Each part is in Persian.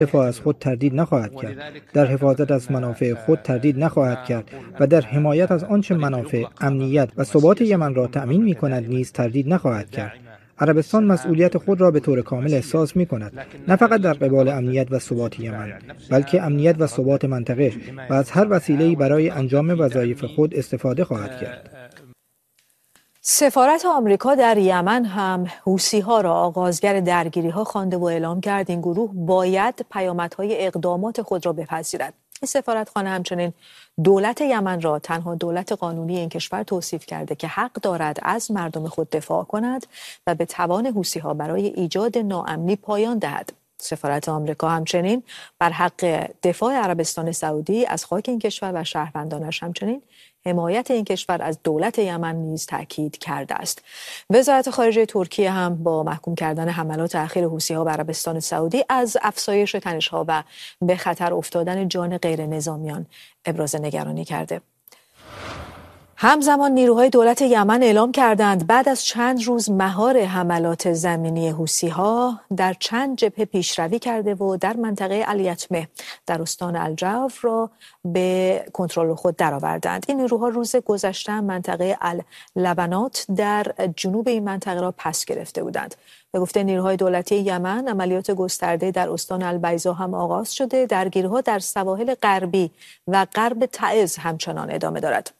دفاع از خود تردید نخواهد کرد، در حفاظت از منافع خود تردید نخواهد کرد و در حمایت از آنچه منافع، امنیت و ثبات یمن را تأمین می‌کند نیز تردید نخواهد کرد. عربستان مسئولیت خود را به طور کامل احساس می‌کند، نه فقط در قبال امنیت و ثبات یمن، بلکه امنیت و ثبات منطقه و از هر وسیله‌ای برای انجام وظایف خود استفاده خواهد کرد. سفارت آمریکا در یمن هم حوثی‌ها را آغازگر درگیری‌ها خوانده و اعلام کرد این گروه باید پیامدهای اقدامات خود را بپذیرد. این سفارتخانه همچنین دولت یمن را تنها دولت قانونی این کشور توصیف کرده که حق دارد از مردم خود دفاع کند و به توان حوثی‌ها برای ایجاد ناامنی پایان دهد. سفارت آمریکا همچنین بر حق دفاع عربستان سعودی از خاک این کشور و شهروندانش همچنین حمایت این کشور از دولت یمن نیز تاکید کرده است. وزارت خارجه ترکیه هم با محکوم کردن حملات اخیر حوثی‌ها به عربستان سعودی از افزایش تنش‌ها و به خطر افتادن جان غیر نظامیان ابراز نگرانی کرده. همزمان نیروهای دولت یمن اعلام کردند بعد از چند روز مهار حملات زمینی حوثی‌ها در چند جبهه پیشروی کرده و در منطقه الیتمه در استان الجوف را به کنترل خود درآوردند. این نیروها روز گذشته منطقه اللبنات در جنوب این منطقه را پس گرفته بودند. به گفته نیروهای دولتی یمن عملیات گسترده در استان البیضا هم آغاز شده. درگیری‌ها در سواحل غربی و غرب تعز همچنان ادامه دارد.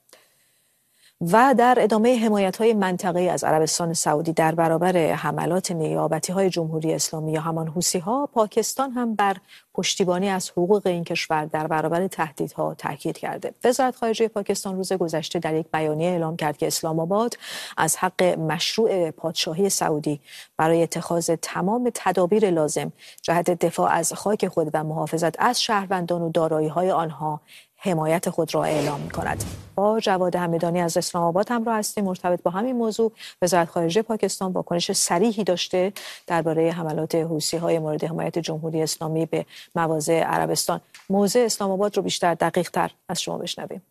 و در ادامه حمایت‌های منطقه‌ای از عربستان سعودی در برابر حملات نیابتی‌های جمهوری اسلامی یا همان حوثی‌ها، پاکستان هم بر پشتیبانی از حقوق این کشور در برابر تهدیدها تاکید کرده. وزارت خارجه پاکستان روز گذشته در یک بیانیه اعلام کرد که اسلام آباد از حق مشروع پادشاهی سعودی برای اتخاذ تمام تدابیر لازم جهت دفاع از خاک خود و محافظت از شهروندان و دارایی‌های آنها حمایت خود را اعلام می‌کند. با جواد حمیدانی از اسلام آباد همراه هستیم. مرتبط با همین موضوع وزارت خارجه پاکستان واکنش صریحی داشته درباره حملات حوثی‌های مورد حمایت جمهوری اسلامی به مواضع عربستان. موضع اسلام آباد رو بیشتر دقیق‌تر از شما بشنویم.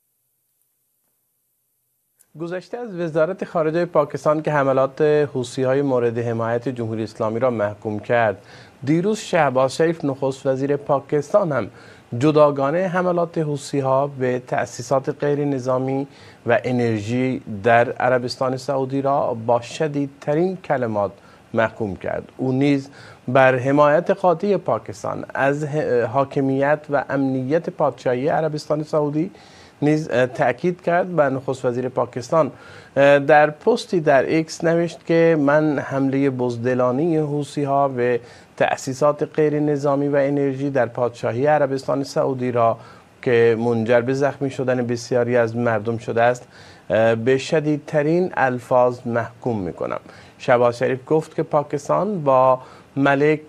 گذشته از وزارت خارجه پاکستان که حملات حوثی‌های مورد حمایت جمهوری اسلامی را محکوم کرد، دیروز شهباز شریف نخست وزیر پاکستان هم جداگانه حملات حوثی‌ها به تأسیسات غیر نظامی و انرژی در عربستان سعودی را با شدیدترین کلمات محکوم کرد. او نیز بر حمایت قاطع پاکستان از حاکمیت و امنیت پادشاهی عربستان سعودی نیز تأکید کرد و نخست وزیر پاکستان در پستی در ایکس نوشت که من حمله بزدلانه حوثی‌ها به تأسیسات غیر نظامی و انرژی در پادشاهی عربستان سعودی را که منجر به زخمی شدن بسیاری از مردم شده است به شدیدترین الفاظ محکوم می‌کنم. شهباز شریف گفت که پاکستان با ملک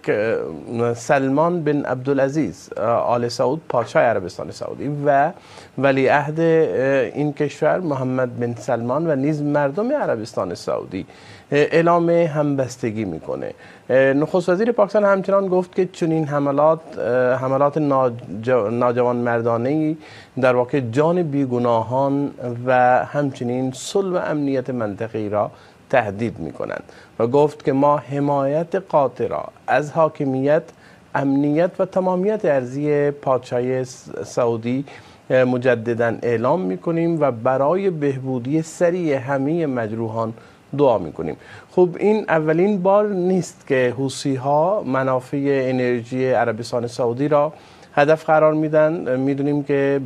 سلمان بن عبدالعزیز آل سعود پادشاه عربستان سعودی و ولیعهد این کشور محمد بن سلمان و نیز مردم عربستان سعودی اعلام همبستگی میکنه. نخست وزیر پاکستان همچنان گفت که چنین حملات ناجوانمردانه‌ای در واقع جان بیگناهان و همچنین صلح و امنیت منطقه‌ای را تهدید می‌کنند و گفت که ما حمایت قاطع را از حاکمیت، امنیت و تمامیت ارضی پادشاهی سعودی مجددا اعلام می‌کنیم و برای بهبودی سریع همه مجروحان دعا می‌کنیم. خب این اولین بار نیست که حوثی‌ها منافع انرژی عربستان سعودی را هدف قرار میدن. میدونیم که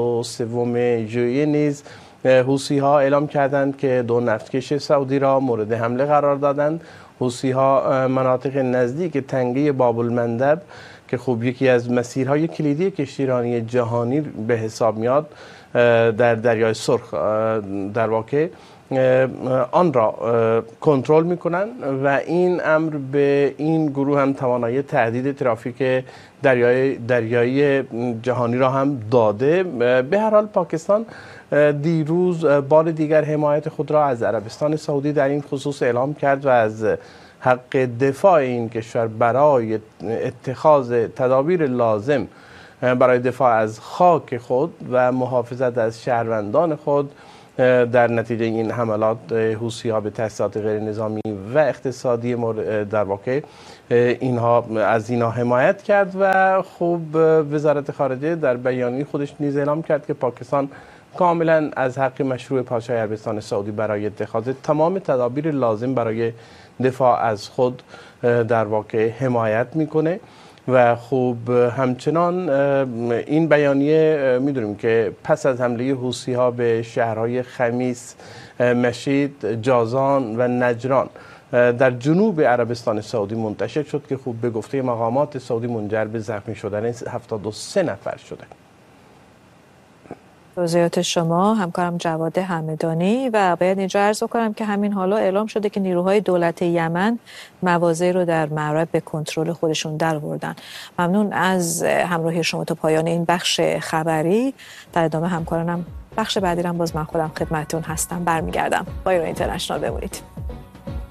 23 ژوئیه نیز حوثی‌ها اعلام کردند که دو نفتکش سعودی را مورد حمله قرار دادند. حوثی‌ها مناطق نزدیک تنگه باب المندب که خب یکی از مسیرهای کلیدی کشتیرانی جهانی به حساب میاد در دریای سرخ در واقع آن را کنترل میکنند و این امر به این گروه هم توانایی تهدید ترافیک دریایی جهانی را هم داده. به هر حال پاکستان دیروز بار دیگر حمایت خود را از عربستان سعودی در این خصوص اعلام کرد و از حق دفاع این کشور برای اتخاذ تدابیر لازم برای دفاع از خاک خود و محافظت از شهروندان خود در نتیجه این حملات حوثی‌ها به تأسیسات غیر نظامی و اقتصادی در واقع اینها حمایت کرد و خب وزارت خارجه در بیانیه خودش نیز اعلام کرد که پاکستان کاملا از حق مشروع پادشاه عربستان سعودی برای اتخاذ تمام تدابیر لازم برای دفاع از خود در واقع حمایت میکنه و خوب همچنان این بیانیه میدونیم که پس از حمله حوثی‌ها به شهرهای خمیس، مشید، جازان و نجران در جنوب عربستان سعودی منتشر شد که خوب به گفته مقامات سعودی منجر به زخمی شدن 73 نفر شده. توضیحات شما همکارم جواد همدانی. و باید اینجا عرض کنم که همین حالا اعلام شده که نیروهای دولت یمن مواضعی رو در معرب به کنترل خودشون درآوردن. ممنون از همراهی شما تا پایان این بخش خبری. در ادامه همکارانم بخش بعدی رو باز من خودم خدمتتون هستم، برمیگردم. با ایران اینترنشنال بمونید.